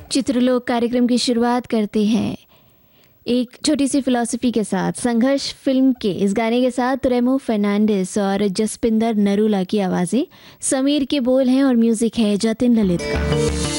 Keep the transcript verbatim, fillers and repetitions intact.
चित्रलोक कार्यक्रम की शुरुआत करते हैं एक छोटी सी फिलॉसफी के साथ। संघर्ष फिल्म के इस गाने के साथ रेमो फर्नांडिस और जसपिंदर नरूला की आवाज़ें, समीर के बोल हैं और म्यूज़िक है जतिन ललित का।